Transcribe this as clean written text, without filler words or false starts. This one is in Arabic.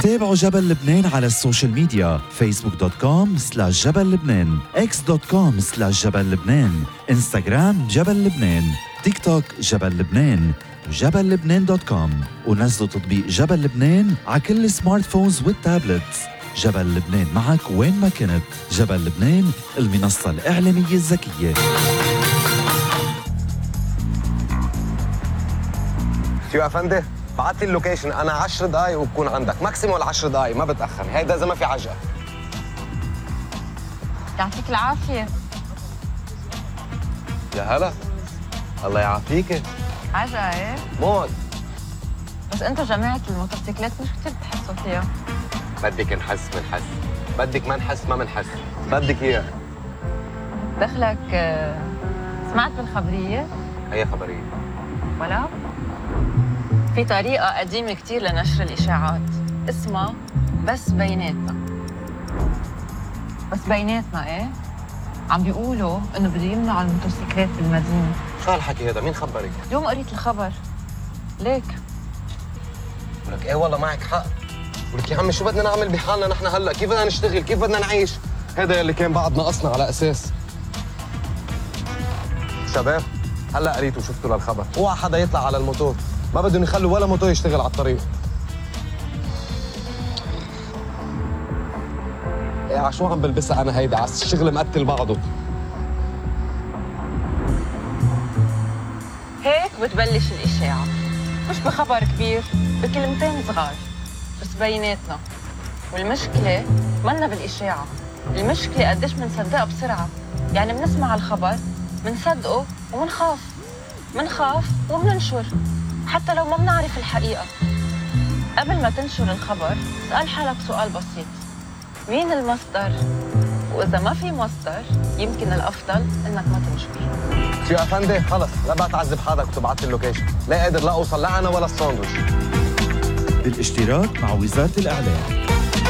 تابعوا جبل لبنان على السوشيال ميديا facebook.com/جبل لبنان x.com/جبل لبنان انستغرام جبل لبنان تيك توك جبل لبنان جبل لبنان.com ونزلوا تطبيق جبل لبنان على كل السمارت فونز والتابلتس. جبل لبنان معك وين ما كنت. جبل لبنان المنصة الإعلامية الذكية. شو يا أفندي؟ بعت لي اللوكيشن، أنا 10 دقايق وبكون عندك، ماكسيموم 10 دقايق ما بتأخر، هيدا إذا ما في عجقة. يعطيك العافية. يا هلا، الله يعافيكي. عجقة ايه؟ موت. بس انتوا جماعة الموتوسيكلات مش كتير بتحسوا فيها. بدك نحس منحس، بدك ما نحس ما منحس، بدك إياه. دخلك سمعت بالخبرية؟ هي خبرية. ولا؟ في طريقة قديمة كتير لنشر الإشاعات اسمها بس بيناتنا. بس بيناتنا ايه؟ عم بيقولوا انه بده يمنعوا الموتوسيكلات بالمدينة. شو هالحكي هذا؟ مين خبرك؟ اليوم قريت الخبر. ليك؟ ولك ايه والله معك حق. ولك يا عمي شو بدنا نعمل بحالنا نحن هلا؟ كيف بدنا نشتغل؟ كيف بدنا نعيش؟ هذا يلي كان بعد ناقصنا على اساس. شباب هلا قريتوا وشفتوا للخبر، اوعى حدا يطلع على الموتور، ما بدهم يخلوا ولا موتور يشتغل على الطريق. ايه على شو عم بلبسها انا هيدا؟ على الشغل مقتل بعضه. هيك بتبلش الإشاعة، مش بخبر كبير، بكلمتين صغار، بس بيناتنا. والمشكلة منا بالإشاعة، المشكلة قديش منصدقها بسرعة. يعني بنسمع الخبر، منصدقه منخاف ومننشر، حتى لو ما بنعرف الحقيقة. قبل ما تنشر الخبر، اسأل حالك سؤال بسيط: مين المصدر؟ وإذا ما في مصدر، يمكن الأفضل إنك ما تنشر. شو يا أفندي؟ خلص لا بقى تعذب حالك وتبعت لي اللوكيشن، لا قادر لا أوصل لا أنا ولا الساندويتش. بالاشتراك مع وزارة الإعلام.